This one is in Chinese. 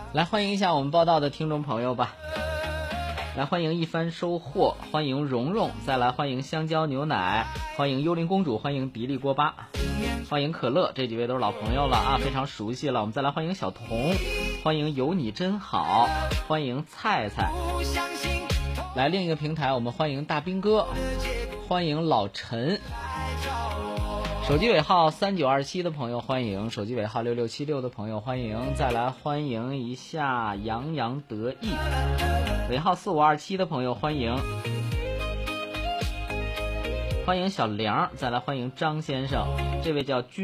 来欢迎一下我们报道的听众朋友吧。来欢迎一番收获，欢迎蓉蓉，再来欢迎香蕉牛奶，欢迎幽灵公主，欢迎迪丽锅巴，欢迎可乐，这几位都是老朋友了啊，非常熟悉了。我们再来欢迎小童，欢迎有你真好，欢迎菜菜。来另一个平台我们欢迎大兵哥，欢迎老陈，手机尾号3927的朋友欢迎，手机尾号6676的朋友欢迎，再来欢迎一下洋洋得意，尾号4527的朋友欢迎，欢迎小梁，再来欢迎张先生，这位叫君